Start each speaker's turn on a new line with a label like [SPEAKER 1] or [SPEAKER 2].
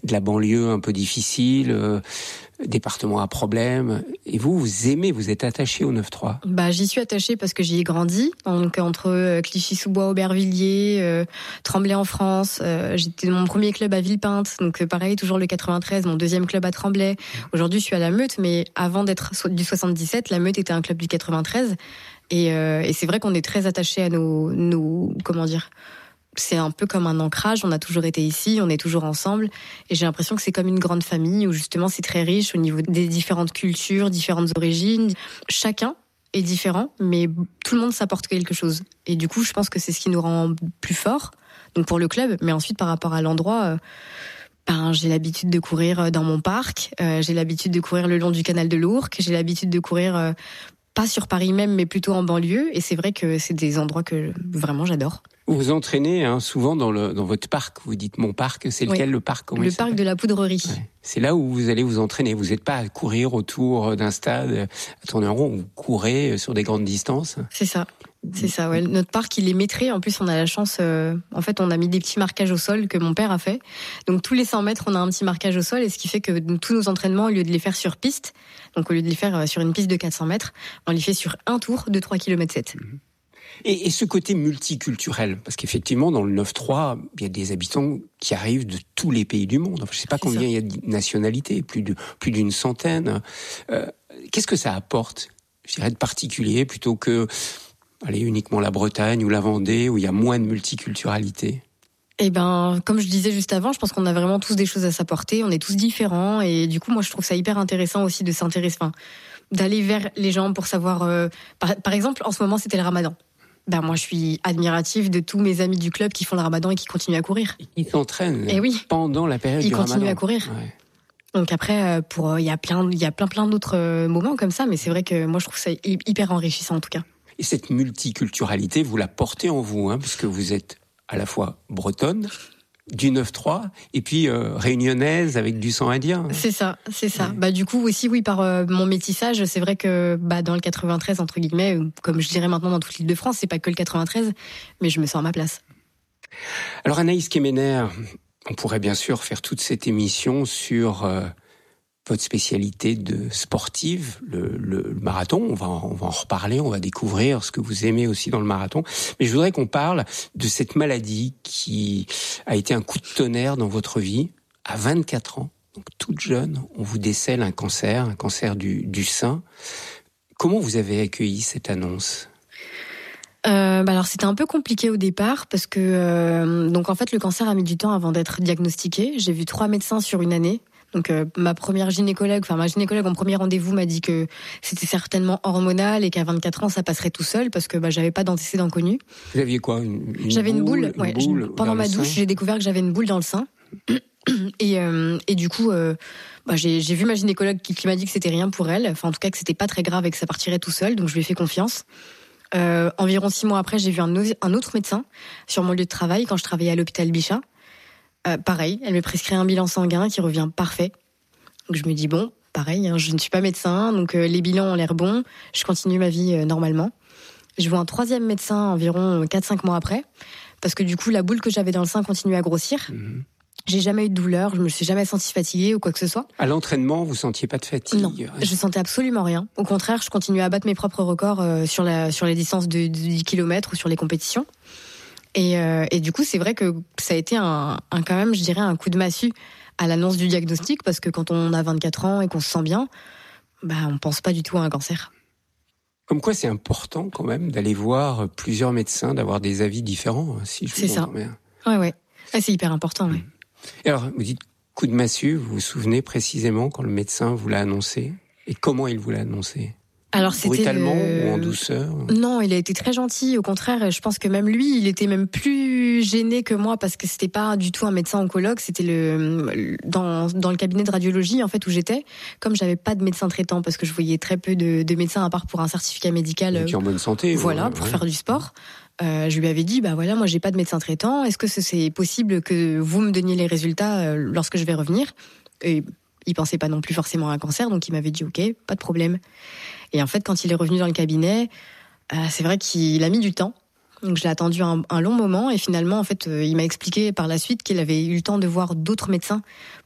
[SPEAKER 1] de la banlieue un peu difficile, département à problème. Et vous aimez, vous êtes attaché au 9-3.
[SPEAKER 2] J'y suis attachée parce que j'y ai grandi. Donc, entre Clichy-sous-Bois, Aubervilliers, Tremblay en France. J'étais mon premier club à Villepinte. Donc, pareil, toujours le 93, mon deuxième club à Tremblay. Aujourd'hui, je suis à la Meute, mais avant d'être du 77, la Meute était un club du 93. Et c'est vrai qu'on est très attachés à nos comment dire, c'est un peu comme un ancrage, on a toujours été ici, on est toujours ensemble, et j'ai l'impression que c'est comme une grande famille où justement c'est très riche au niveau des différentes cultures, différentes origines. Chacun est différent, mais tout le monde s'apporte quelque chose. Et du coup, je pense que c'est ce qui nous rend plus forts, donc pour le club, mais ensuite par rapport à l'endroit, j'ai l'habitude de courir dans mon parc, j'ai l'habitude de courir le long du canal de l'Ourcq, j'ai l'habitude de courir pas sur Paris même, mais plutôt en banlieue, et c'est vrai que c'est des endroits que vraiment j'adore.
[SPEAKER 1] Vous vous entraînez souvent dans votre parc. Vous dites mon parc, c'est lequel le parc?
[SPEAKER 2] Le parc de la Poudrerie.
[SPEAKER 1] Ouais. C'est là où vous allez vous entraîner. Vous n'êtes pas à courir autour d'un stade, à tourner en rond. Vous courez sur des grandes distances.
[SPEAKER 2] C'est ça. C'est ça, ouais. Notre parc, il est maîtrisé. En plus, on a la chance, en fait, on a mis des petits marquages au sol que mon père a fait. Donc, tous les 100 mètres, on a un petit marquage au sol, et ce qui fait que tous nos entraînements, au lieu de les faire sur piste, donc au lieu de les faire sur une piste de 400 mètres, on les fait sur un tour de 3,7 km.
[SPEAKER 1] Et ce côté multiculturel, parce qu'effectivement, dans le 9-3, il y a des habitants qui arrivent de tous les pays du monde. Enfin, je ne sais pas combien il y a de nationalités, plus d'une centaine. Qu'est-ce que ça apporte, je dirais, de particulier, plutôt que uniquement la Bretagne ou la Vendée, où il y a moins de multiculturalité?
[SPEAKER 2] Comme je disais juste avant, je pense qu'on a vraiment tous des choses à s'apporter. On est tous différents, et du coup, moi, je trouve ça hyper intéressant aussi de s'intéresser, d'aller vers les gens pour savoir. Par exemple, en ce moment, c'était le Ramadan. Moi, je suis admirative de tous mes amis du club qui font le Ramadan et qui continuent à courir.
[SPEAKER 1] Ils s'entraînent
[SPEAKER 2] pendant
[SPEAKER 1] la période du Ramadan.
[SPEAKER 2] Ils continuent à courir. Ouais. Donc après, il y a plein d'autres moments comme ça, mais c'est vrai que moi, je trouve ça hyper enrichissant en tout cas.
[SPEAKER 1] Et cette multiculturalité, vous la portez en vous, puisque vous êtes à la fois bretonne, du 9-3, et puis réunionnaise avec du sang indien.
[SPEAKER 2] C'est ça.
[SPEAKER 1] Ouais.
[SPEAKER 2] Du coup aussi, oui, par mon métissage, c'est vrai que dans le 93, entre guillemets, comme je dirais maintenant dans toute l'Île-de-France, c'est pas que le 93, mais je me sens à ma place.
[SPEAKER 1] Alors Anaïs Kemener, on pourrait bien sûr faire toute cette émission sur votre spécialité de sportive, le marathon. On va en reparler, on va découvrir ce que vous aimez aussi dans le marathon. Mais je voudrais qu'on parle de cette maladie qui a été un coup de tonnerre dans votre vie. À 24 ans, donc toute jeune, on vous décèle un cancer du sein. Comment vous avez accueilli cette annonce ?
[SPEAKER 2] Alors c'était un peu compliqué au départ parce que donc en fait le cancer a mis du temps avant d'être diagnostiqué. J'ai vu 3 médecins sur une année. Donc ma gynécologue en premier rendez-vous m'a dit que c'était certainement hormonal et qu'à 24 ans ça passerait tout seul parce que j'avais pas d'antécédents connus.
[SPEAKER 1] Vous aviez quoi,
[SPEAKER 2] J'avais une boule. Pendant ma douche, j'ai découvert que j'avais une boule dans le sein. Et du coup, j'ai vu ma gynécologue qui m'a dit que c'était rien pour elle. Enfin, en tout cas, que c'était pas très grave et que ça partirait tout seul. Donc je lui ai fait confiance. Environ 6 mois après, j'ai vu un autre médecin sur mon lieu de travail quand je travaillais à l'hôpital Bichat. Pareil, elle me prescrit un bilan sanguin qui revient parfait. Donc je me dis pareil, je ne suis pas médecin, donc les bilans ont l'air bons, je continue ma vie normalement. Je vois un 3e médecin environ 4-5 mois après, parce que du coup la boule que j'avais dans le sein continuait à grossir. Mmh. J'ai jamais eu de douleur, je me suis jamais sentie fatiguée ou quoi que ce soit.
[SPEAKER 1] À l'entraînement, vous sentiez pas de fatigue?
[SPEAKER 2] Non, je sentais absolument rien. Au contraire, je continuais à battre mes propres records sur les distances de 10 km ou sur les compétitions. Et du coup, c'est vrai que ça a été quand même, je dirais, un coup de massue à l'annonce du diagnostic, parce que quand on a 24 ans et qu'on se sent bien, on pense pas du tout à un cancer.
[SPEAKER 1] Comme quoi, c'est important quand même d'aller voir plusieurs médecins, d'avoir des avis différents, si je vous entends bien.
[SPEAKER 2] Ouais. C'est hyper important, ouais.
[SPEAKER 1] Et alors, vous dites coup de massue, vous vous souvenez précisément quand le médecin vous l'a annoncé? Et comment il vous l'a annoncé?
[SPEAKER 2] Alors, c'était
[SPEAKER 1] brutalement ou en douceur?
[SPEAKER 2] Non, il a été très gentil. Au contraire, je pense que même lui, il était même plus gêné que moi parce que c'était pas du tout un médecin oncologue. C'était dans le cabinet de radiologie en fait où j'étais. Comme j'avais pas de médecin traitant parce que je voyais très peu de médecins à part pour un certificat médical.
[SPEAKER 1] Qui est en bonne santé.
[SPEAKER 2] Voilà, pour faire du sport. Je lui avais dit, moi j'ai pas de médecin traitant. Est-ce que c'est possible que vous me donniez les résultats lorsque je vais revenir? Et il pensait pas non plus forcément à un cancer, donc il m'avait dit ok, pas de problème. Et en fait, quand il est revenu dans le cabinet, c'est vrai qu'il a mis du temps. Donc je l'ai attendu un long moment et finalement, en fait, il m'a expliqué par la suite qu'il avait eu le temps de voir d'autres médecins